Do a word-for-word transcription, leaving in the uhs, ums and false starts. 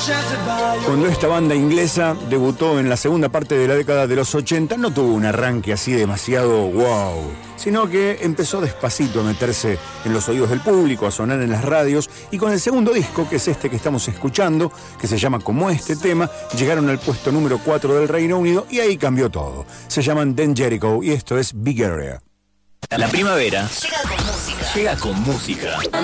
Cuando esta banda inglesa debutó en la segunda parte de la década de los ochenta, no tuvo un arranque así demasiado wow, sino que empezó despacito a meterse en los oídos del público, a sonar en las radios, y con el segundo disco, que es este que estamos escuchando, que se llama como este tema, llegaron al puesto número cuatro del Reino Unido y ahí cambió todo. Se llaman Dan Jericho y esto es Big Area. La primavera llega con música. Llega con música.